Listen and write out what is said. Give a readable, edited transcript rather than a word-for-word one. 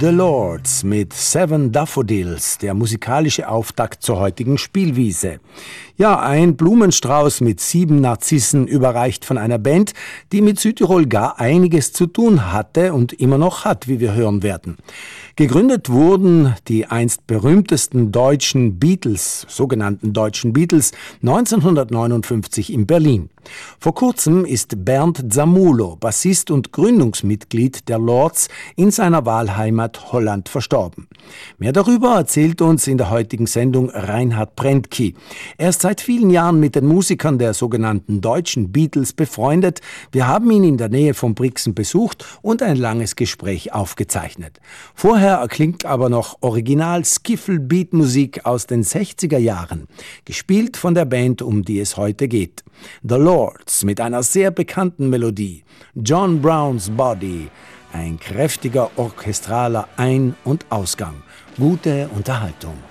The Lords mit Seven Daffodils, der musikalische Auftakt zur heutigen Spielwiese. Ja, ein Blumenstrauß mit 7 Narzissen, überreicht von einer Band, die mit Südtirol gar einiges zu tun hatte und immer noch hat, wie wir hören werden. Gegründet wurden die einst berühmtesten deutschen Beatles, sogenannten deutschen Beatles, 1959 in Berlin. Vor kurzem ist Bernd Zamulo, Bassist und Gründungsmitglied der Lords, in seiner Wahlheimat Holland verstorben. Mehr darüber erzählt uns in der heutigen Sendung Reinhard Brentky. Er ist seit vielen Jahren mit den Musikern der sogenannten deutschen Beatles befreundet. Wir haben ihn in der Nähe von Brixen besucht und ein langes Gespräch aufgezeichnet. Vorher erklingt aber noch Original-Skiffle-Beat-Musik aus den 60er Jahren, gespielt von der Band, um die es heute geht. The Lords mit einer sehr bekannten Melodie, John Brown's Body, ein kräftiger orchestraler Ein- und Ausgang. Gute Unterhaltung.